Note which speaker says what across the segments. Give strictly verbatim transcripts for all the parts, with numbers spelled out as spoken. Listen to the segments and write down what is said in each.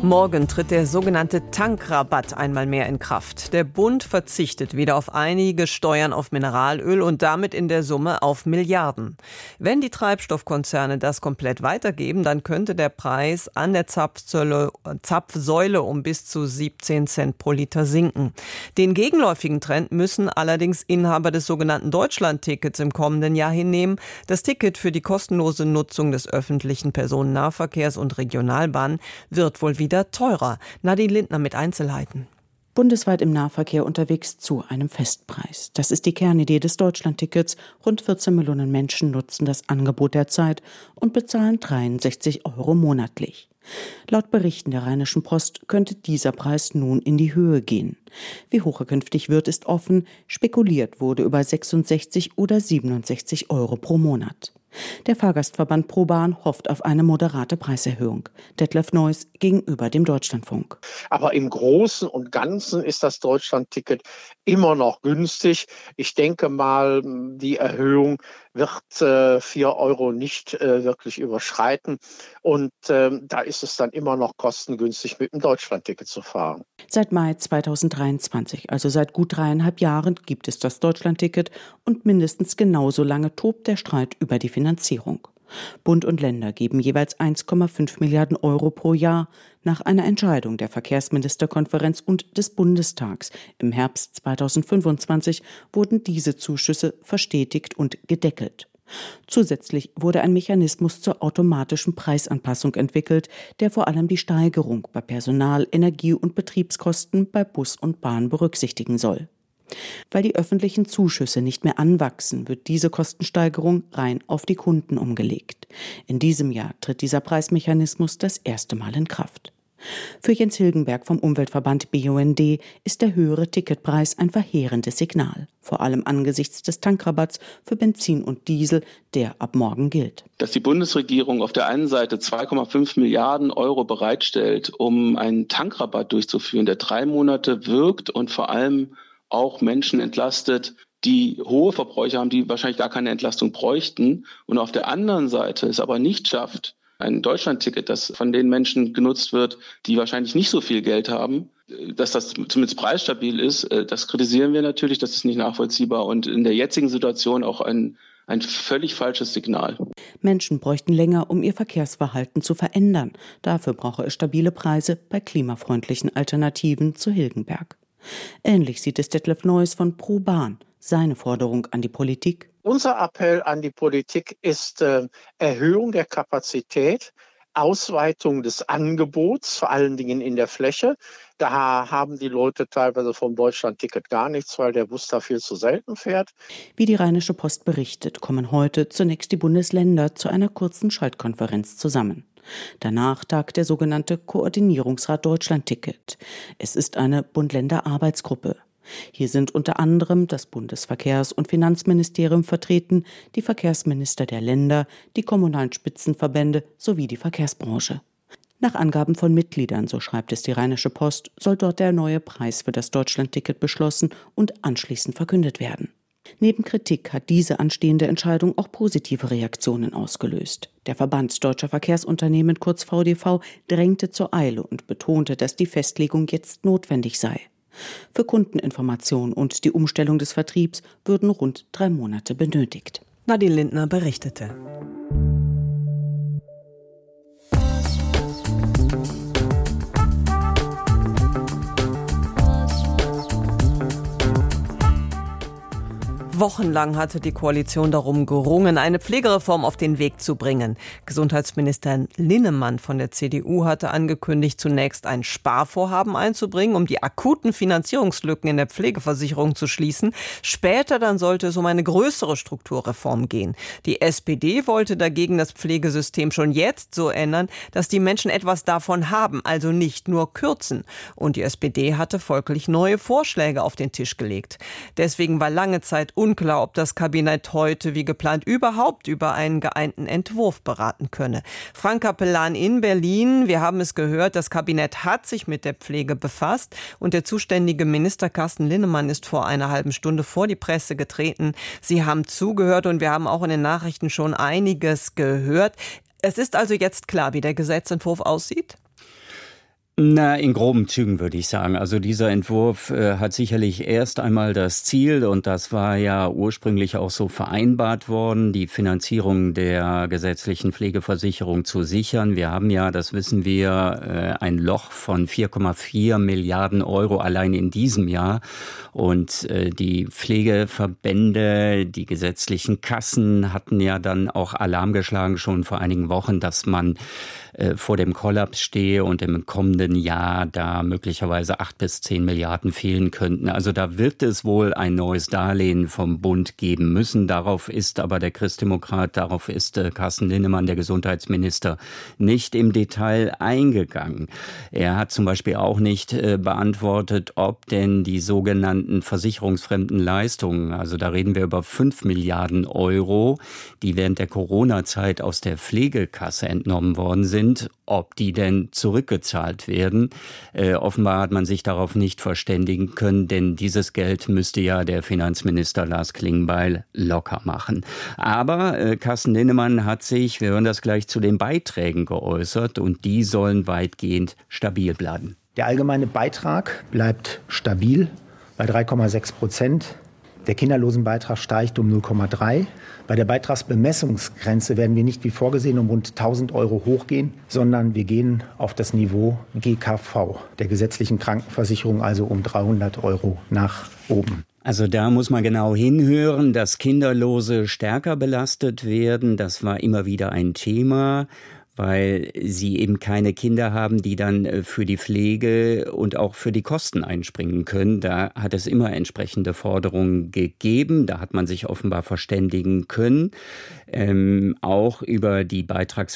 Speaker 1: Morgen tritt der sogenannte Tankrabatt einmal mehr in Kraft. Der Bund verzichtet wieder auf einige Steuern auf Mineralöl und damit in der Summe auf Milliarden. Wenn die Treibstoffkonzerne das komplett weitergeben, dann könnte der Preis an der Zapfsäule, Zapfsäule um bis zu siebzehn Cent pro Liter sinken. Den gegenläufigen Trend müssen allerdings Inhaber des sogenannten Deutschland-Tickets im kommenden Jahr hinnehmen. Das Ticket für die kostenlose Nutzung des öffentlichen Personennahverkehrs und Regionalbahnen wird wohl wieder teurer. Nadine Lindner mit Einzelheiten.
Speaker 2: Bundesweit im Nahverkehr unterwegs zu einem Festpreis. Das ist die Kernidee des Deutschlandtickets. Rund vierzehn Millionen Menschen nutzen das Angebot derzeit und bezahlen dreiundsechzig Euro monatlich. Laut Berichten der Rheinischen Post könnte dieser Preis nun in die Höhe gehen. Wie hoch er künftig wird, ist offen. Spekuliert wurde über sechsundsechzig oder siebenundsechzig Euro pro Monat. Der Fahrgastverband ProBahn hofft auf eine moderate Preiserhöhung. Detlef Neuss gegenüber dem Deutschlandfunk.
Speaker 3: Aber im Großen und Ganzen ist das Deutschlandticket immer noch günstig. Ich denke mal, die Erhöhung wird äh, vier Euro nicht äh, wirklich überschreiten. Und äh, da ist es dann immer noch kostengünstig, mit dem Deutschlandticket zu fahren.
Speaker 2: Seit Mai zweitausenddreiundzwanzig, also seit gut dreieinhalb Jahren, gibt es das Deutschlandticket und mindestens genauso lange tobt der Streit über die Finanzierung. Bund und Länder geben jeweils eins Komma fünf Milliarden Euro pro Jahr. Nach einer Entscheidung der Verkehrsministerkonferenz und des Bundestags im Herbst zweitausendfünfundzwanzig wurden diese Zuschüsse verstetigt und gedeckelt. Zusätzlich wurde ein Mechanismus zur automatischen Preisanpassung entwickelt, der vor allem die Steigerung bei Personal-, Energie- und Betriebskosten bei Bus und Bahn berücksichtigen soll. Weil die öffentlichen Zuschüsse nicht mehr anwachsen, wird diese Kostensteigerung rein auf die Kunden umgelegt. In diesem Jahr tritt dieser Preismechanismus das erste Mal in Kraft. Für Jens Hilgenberg vom Umweltverband B U N D ist der höhere Ticketpreis ein verheerendes Signal. Vor allem angesichts des Tankrabatts für Benzin und Diesel, der ab morgen gilt.
Speaker 4: Dass die Bundesregierung auf der einen Seite zwei Komma fünf Milliarden Euro bereitstellt, um einen Tankrabatt durchzuführen, der drei Monate wirkt und vor allem auch Menschen entlastet, die hohe Verbräuche haben, die wahrscheinlich gar keine Entlastung bräuchten. Und auf der anderen Seite es aber nicht schafft, ein Deutschlandticket, das von den Menschen genutzt wird, die wahrscheinlich nicht so viel Geld haben, dass das zumindest preisstabil ist, das kritisieren wir natürlich, das ist nicht nachvollziehbar und in der jetzigen Situation auch ein, ein völlig falsches Signal.
Speaker 2: Menschen bräuchten länger, um ihr Verkehrsverhalten zu verändern. Dafür brauche es stabile Preise bei klimafreundlichen Alternativen zu Hilgenberg. Ähnlich sieht es Detlef Neuss von ProBahn. Seine Forderung an die Politik?
Speaker 3: Unser Appell an die Politik ist äh, Erhöhung der Kapazität, Ausweitung des Angebots, vor allen Dingen in der Fläche. Da haben die Leute teilweise vom Deutschlandticket gar nichts, weil der Bus da viel zu selten fährt.
Speaker 2: Wie die Rheinische Post berichtet, kommen heute zunächst die Bundesländer zu einer kurzen Schaltkonferenz zusammen. Danach tagt der sogenannte Koordinierungsrat Deutschlandticket. Es ist eine Bund-Länder-Arbeitsgruppe. Hier sind unter anderem das Bundesverkehrs- und Finanzministerium vertreten, die Verkehrsminister der Länder, die kommunalen Spitzenverbände sowie die Verkehrsbranche. Nach Angaben von Mitgliedern, so schreibt es die Rheinische Post, soll dort der neue Preis für das Deutschlandticket beschlossen und anschließend verkündet werden. Neben Kritik hat diese anstehende Entscheidung auch positive Reaktionen ausgelöst. Der Verband Deutscher Verkehrsunternehmen, kurz V D V, drängte zur Eile und betonte, dass die Festlegung jetzt notwendig sei. Für Kundeninformation und die Umstellung des Vertriebs würden rund drei Monate benötigt.
Speaker 1: Nadine Lindner berichtete. Wochenlang hatte die Koalition darum gerungen, eine Pflegereform auf den Weg zu bringen. Gesundheitsminister Linnemann von der C D U hatte angekündigt, zunächst ein Sparvorhaben einzubringen, um die akuten Finanzierungslücken in der Pflegeversicherung zu schließen. Später dann sollte es um eine größere Strukturreform gehen. Die S P D wollte dagegen das Pflegesystem schon jetzt so ändern, dass die Menschen etwas davon haben, also nicht nur kürzen. Und die S P D hatte folglich neue Vorschläge auf den Tisch gelegt. Deswegen war lange Zeit unklar, ob das Kabinett heute wie geplant überhaupt über einen geeinten Entwurf beraten könne. Frank Capellan in Berlin. Wir haben es gehört, das Kabinett hat sich mit der Pflege befasst und der zuständige Minister Carsten Linnemann ist vor einer halben Stunde vor die Presse getreten. Sie haben zugehört und wir haben auch in den Nachrichten schon einiges gehört. Es ist also jetzt klar, wie der Gesetzentwurf aussieht?
Speaker 5: Na, in groben Zügen würde ich sagen. Also dieser Entwurf äh, hat sicherlich erst einmal das Ziel, und das war ja ursprünglich auch so vereinbart worden, die Finanzierung der gesetzlichen Pflegeversicherung zu sichern. Wir haben ja, das wissen wir, äh, ein Loch von vier Komma vier Milliarden Euro allein in diesem Jahr. Und äh, die Pflegeverbände, die gesetzlichen Kassen hatten ja dann auch Alarm geschlagen, schon vor einigen Wochen, dass man äh, vor dem Kollaps stehe und im kommenden Jahr da möglicherweise acht bis zehn Milliarden fehlen könnten. Also da wird es wohl ein neues Darlehen vom Bund geben müssen. Darauf ist aber der Christdemokrat, darauf ist äh, Carsten Linnemann, der Gesundheitsminister, nicht im Detail eingegangen. Er hat zum Beispiel auch nicht äh, beantwortet, ob denn die sogenannten versicherungsfremden Leistungen, also da reden wir über fünf Milliarden Euro, die während der Corona-Zeit aus der Pflegekasse entnommen worden sind, ob die denn zurückgezahlt werden. Äh, offenbar hat man sich darauf nicht verständigen können, denn dieses Geld müsste ja der Finanzminister Lars Klingbeil locker machen. Aber äh, Carsten Linnemann hat sich, wir hören das gleich, zu den Beiträgen geäußert, und die sollen weitgehend stabil bleiben.
Speaker 6: Der allgemeine Beitrag bleibt stabil bei drei Komma sechs Prozent. Der Kinderlosenbeitrag steigt um null Komma drei. Bei der Beitragsbemessungsgrenze werden wir nicht wie vorgesehen um rund tausend Euro hochgehen, sondern wir gehen auf das Niveau G K V, der gesetzlichen Krankenversicherung, also um dreihundert Euro nach oben.
Speaker 5: Also da muss man genau hinhören, dass Kinderlose stärker belastet werden. Das war immer wieder ein Thema, weil sie eben keine Kinder haben, die dann für die Pflege und auch für die Kosten einspringen können. Da hat es immer entsprechende Forderungen gegeben. Da hat man sich offenbar verständigen können. Ähm, auch über die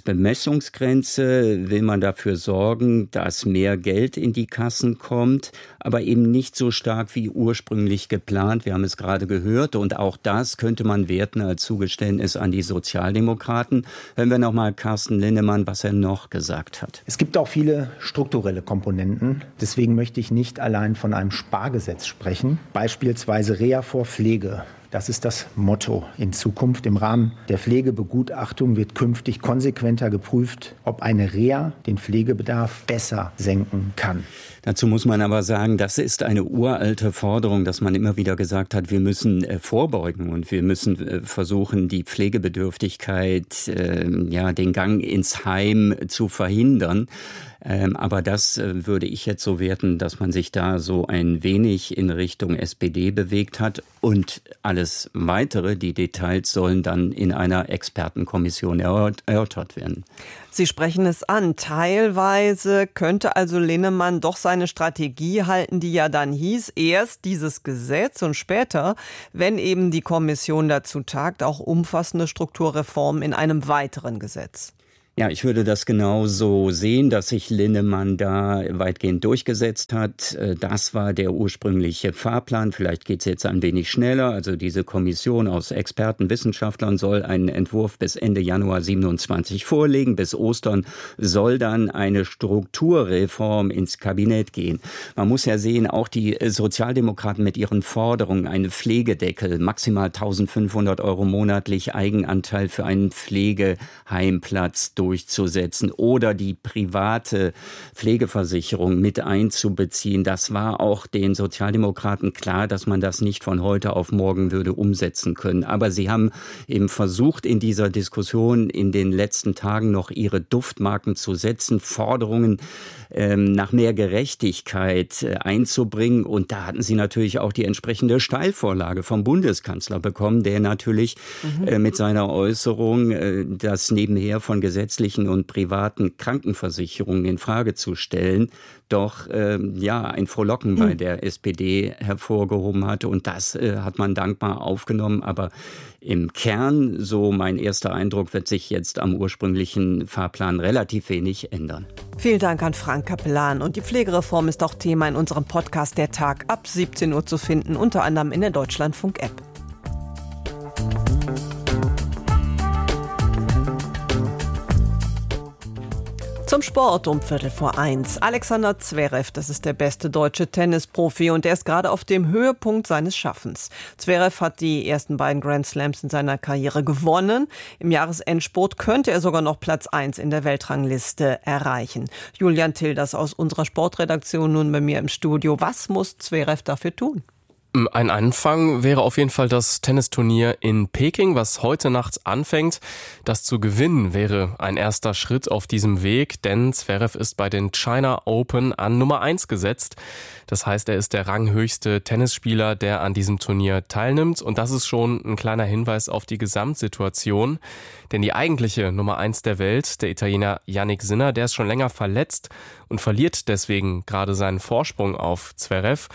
Speaker 5: Beitragsbemessungsgrenze will man dafür sorgen, dass mehr Geld in die Kassen kommt, aber eben nicht so stark wie ursprünglich geplant. Wir haben es gerade gehört, und auch das könnte man werten als Zugeständnis an die Sozialdemokraten. Hören wir nochmal Carsten Linnemann, was er noch gesagt hat.
Speaker 6: Es gibt auch viele strukturelle Komponenten. Deswegen möchte ich nicht allein von einem Spargesetz sprechen. Beispielsweise Reha vor Pflege. Das ist das Motto in Zukunft. Im Rahmen der Pflegebegutachtung wird künftig konsequenter geprüft, ob eine Reha den Pflegebedarf besser senken kann.
Speaker 5: Dazu muss man aber sagen, das ist eine uralte Forderung, dass man immer wieder gesagt hat, wir müssen äh, vorbeugen und wir müssen äh, versuchen, die Pflegebedürftigkeit, äh, ja, den Gang ins Heim zu verhindern. Ähm, aber das äh, würde ich jetzt so werten, dass man sich da so ein wenig in Richtung S P D bewegt hat, und alles Weitere, die Details, sollen dann in einer Expertenkommission erörtert werden.
Speaker 1: Sie sprechen es an. Teilweise könnte also Linnemann doch seine Strategie halten, die ja dann hieß, erst dieses Gesetz und später, wenn eben die Kommission dazu tagt, auch umfassende Strukturreformen in einem weiteren Gesetz.
Speaker 5: Ja, ich würde das genauso sehen, dass sich Linnemann da weitgehend durchgesetzt hat. Das war der ursprüngliche Fahrplan. Vielleicht geht es jetzt ein wenig schneller. Also diese Kommission aus Experten, Wissenschaftlern soll einen Entwurf bis Ende Januar siebenundzwanzig vorlegen. Bis Ostern soll dann eine Strukturreform ins Kabinett gehen. Man muss ja sehen, auch die Sozialdemokraten mit ihren Forderungen, eine Pflegedeckel, maximal eintausendfünfhundert Euro monatlich Eigenanteil für einen Pflegeheimplatz durchzusetzen oder die private Pflegeversicherung mit einzubeziehen. Das war auch den Sozialdemokraten klar, dass man das nicht von heute auf morgen würde umsetzen können. Aber sie haben eben versucht, in dieser Diskussion in den letzten Tagen noch ihre Duftmarken zu setzen, Forderungen ähm, nach mehr Gerechtigkeit äh, einzubringen. Und da hatten sie natürlich auch die entsprechende Steilvorlage vom Bundeskanzler bekommen, der natürlich mhm. äh, mit seiner Äußerung, äh, das nebenher von gesetzlichen und privaten Krankenversicherungen in Frage zu stellen, doch äh, ja ein Frohlocken bei der S P D hervorgehoben hatte. Und das äh, hat man dankbar aufgenommen. Aber im Kern, so mein erster Eindruck, wird sich jetzt am ursprünglichen Fahrplan relativ wenig ändern.
Speaker 1: Vielen Dank an Frank Kapellan. Und die Pflegereform ist auch Thema in unserem Podcast Der Tag ab siebzehn Uhr zu finden, unter anderem in der Deutschlandfunk-App. Zum Zum Sport um Viertel vor eins. Alexander Zverev, das ist der beste deutsche Tennisprofi und er ist gerade auf dem Höhepunkt seines Schaffens. Zverev hat die ersten beiden Grand Slams in seiner Karriere gewonnen. Im Jahresendspurt könnte er sogar noch Platz eins in der Weltrangliste erreichen. Julian Tilders aus unserer Sportredaktion nun bei mir im Studio. Was muss Zverev dafür tun?
Speaker 7: Ein Anfang wäre auf jeden Fall das Tennisturnier in Peking, was heute Nacht anfängt. Das zu gewinnen wäre ein erster Schritt auf diesem Weg, denn Zverev ist bei den China Open an Nummer eins gesetzt. Das heißt, er ist der ranghöchste Tennisspieler, der an diesem Turnier teilnimmt. Und das ist schon ein kleiner Hinweis auf die Gesamtsituation. Denn die eigentliche Nummer eins der Welt, der Italiener Jannik Sinner, der ist schon länger verletzt und verliert deswegen gerade seinen Vorsprung auf Zverev.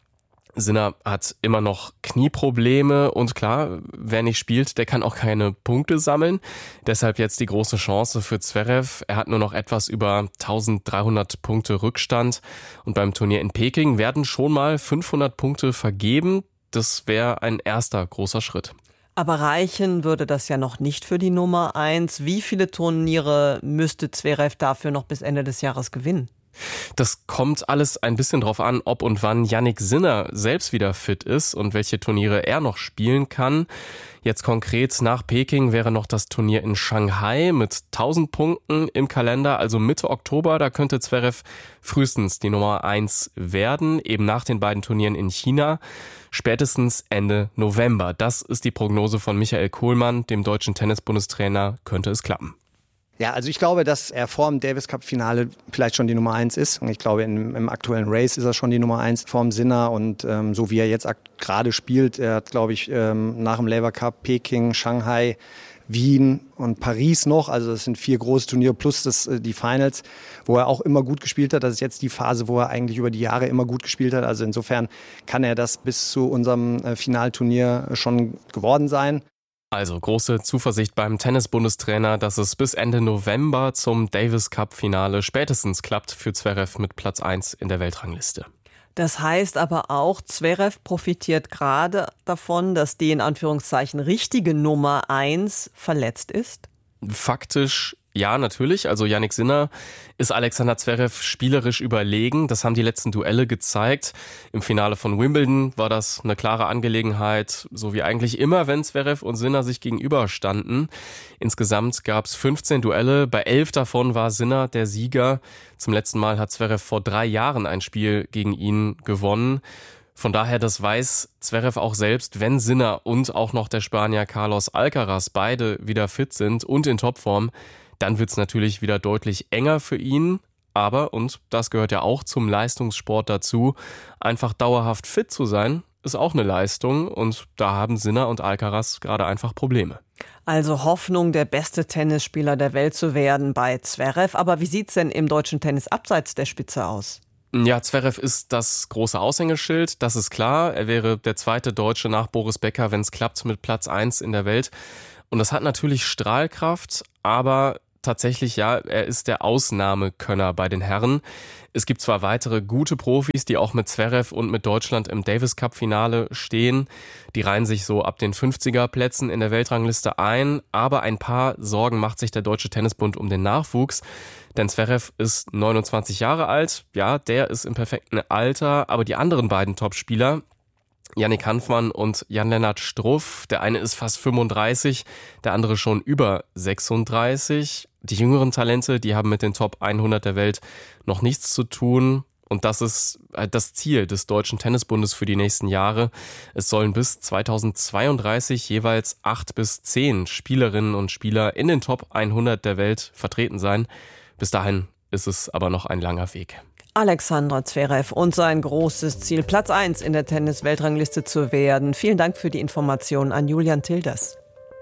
Speaker 7: Sinner hat immer noch Knieprobleme und klar, wer nicht spielt, der kann auch keine Punkte sammeln. Deshalb jetzt die große Chance für Zverev. Er hat nur noch etwas über eintausenddreihundert Punkte Rückstand und beim Turnier in Peking werden schon mal fünfhundert Punkte vergeben. Das wäre ein erster großer Schritt.
Speaker 1: Aber reichen würde das ja noch nicht für die Nummer eins. Wie viele Turniere müsste Zverev dafür noch bis Ende des Jahres gewinnen?
Speaker 7: Das kommt alles ein bisschen drauf an, ob und wann Jannik Sinner selbst wieder fit ist und welche Turniere er noch spielen kann. Jetzt konkret nach Peking wäre noch das Turnier in Shanghai mit tausend Punkten im Kalender, also Mitte Oktober. Da könnte Zverev frühestens die Nummer eins werden, eben nach den beiden Turnieren in China. Spätestens Ende November. Das ist die Prognose von Michael Kohlmann, dem deutschen Tennisbundestrainer, könnte es klappen.
Speaker 8: Ja, also ich glaube, dass er vor dem Davis-Cup-Finale vielleicht schon die Nummer eins ist. Und ich glaube, im, im aktuellen Race ist er schon die Nummer eins vorm Sinner. Und ähm, so wie er jetzt gerade spielt, er hat, glaube ich, ähm, nach dem Laver Cup Peking, Shanghai, Wien und Paris noch. Also das sind vier große Turniere plus das, die Finals, wo er auch immer gut gespielt hat. Das ist jetzt die Phase, wo er eigentlich über die Jahre immer gut gespielt hat. Also insofern kann er das bis zu unserem äh, Finalturnier schon geworden sein.
Speaker 7: Also große Zuversicht beim Tennisbundestrainer, dass es bis Ende November zum Davis-Cup-Finale spätestens klappt für Zverev mit Platz eins in der Weltrangliste.
Speaker 1: Das heißt aber auch, Zverev profitiert gerade davon, dass die in Anführungszeichen richtige Nummer eins verletzt ist?
Speaker 7: Faktisch ja, natürlich. Also Jannik Sinner ist Alexander Zverev spielerisch überlegen. Das haben die letzten Duelle gezeigt. Im Finale von Wimbledon war das eine klare Angelegenheit, so wie eigentlich immer, wenn Zverev und Sinner sich gegenüberstanden. Insgesamt gab es fünfzehn Duelle. Bei elf davon war Sinner der Sieger. Zum letzten Mal hat Zverev vor drei Jahren ein Spiel gegen ihn gewonnen. Von daher, das weiß Zverev auch selbst, wenn Sinner und auch noch der Spanier Carlos Alcaraz beide wieder fit sind und in Topform, dann wird es natürlich wieder deutlich enger für ihn. Aber, und das gehört ja auch zum Leistungssport dazu, einfach dauerhaft fit zu sein, ist auch eine Leistung. Und da haben Sinner und Alcaraz gerade einfach Probleme.
Speaker 1: Also Hoffnung, der beste Tennisspieler der Welt zu werden bei Zverev. Aber wie sieht's denn im deutschen Tennis abseits der Spitze aus?
Speaker 7: Ja, Zverev ist das große Aushängeschild, das ist klar. Er wäre der zweite Deutsche nach Boris Becker, wenn es klappt, mit Platz eins in der Welt. Und das hat natürlich Strahlkraft, aber tatsächlich, ja, er ist der Ausnahmekönner bei den Herren. Es gibt zwar weitere gute Profis, die auch mit Zverev und mit Deutschland im Davis-Cup-Finale stehen. Die reihen sich so ab den fünfziger Plätzen in der Weltrangliste ein. Aber ein paar Sorgen macht sich der Deutsche Tennisbund um den Nachwuchs. Denn Zverev ist neunundzwanzig Jahre alt. Ja, der ist im perfekten Alter. Aber die anderen beiden Topspieler, Yannick Hanfmann und Jan-Lennart Struff, der eine ist fast fünfunddreißig, der andere schon über sechsunddreißig. Die jüngeren Talente, die haben mit den Top hundert der Welt noch nichts zu tun. Und das ist das Ziel des Deutschen Tennisbundes für die nächsten Jahre. Es sollen bis zweitausendzweiunddreißig jeweils acht bis zehn Spielerinnen und Spieler in den Top hundert der Welt vertreten sein. Bis dahin ist es aber noch ein langer Weg.
Speaker 1: Alexander Zverev und sein großes Ziel, Platz eins in der Tennis-Weltrangliste zu werden. Vielen Dank für die Informationen an Julian Tilders.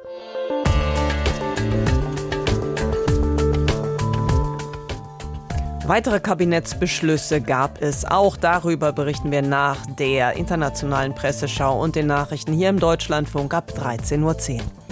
Speaker 1: Weitere Kabinettsbeschlüsse gab es. Auch darüber berichten wir nach der internationalen Presseschau und den Nachrichten hier im Deutschlandfunk ab dreizehn Uhr zehn.